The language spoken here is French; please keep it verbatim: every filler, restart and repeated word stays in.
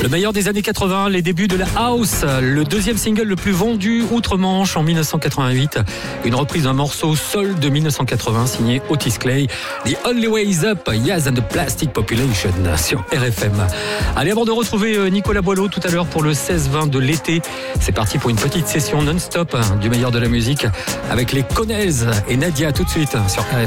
Le meilleur des années quatre-vingts, les débuts de la house, le deuxième single le plus vendu outre-Manche en mille neuf cent quatre-vingt-huit. Une reprise d'un morceau soul de mille neuf cent quatre-vingts signé Otis Clay. The Only Way Is Up, Yaz and the Plastic Population sur R F M. Allez, avant de retrouver Nicolas Boileau tout à l'heure pour le seize vingt de l'été, c'est parti pour une petite session non-stop du meilleur de la musique avec les Connaise et Nadia tout de suite sur R F M.